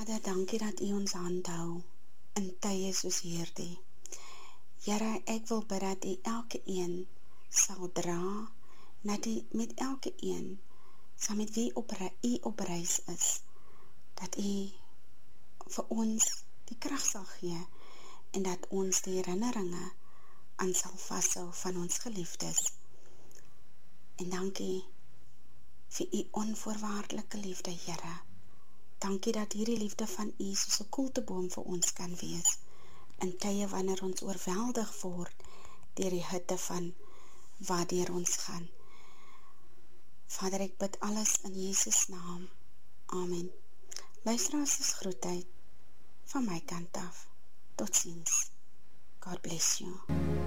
Vader, dankie dat U ons hand hou in tye soos hierdie. Here, ek wil bid dat U elke een sal dra, dat U met elke een, saam met wie U op reis is, dat U vir ons die krag sal gee, en dat ons die herinneringe aan sal vashou van ons geliefdes. En dankie vir U onvoorwaardelike liefde, Here. Dankie dat hierdie liefde van U soos 'n koelteboom vir ons kan wees, in tye wanneer ons oorweldig word deur die hitte van waardeur ons gaan. Vader, ek bid alles in Jesus naam. Amen. Luisteraars, is groetheid van my kant af. Totsiens. God bless you.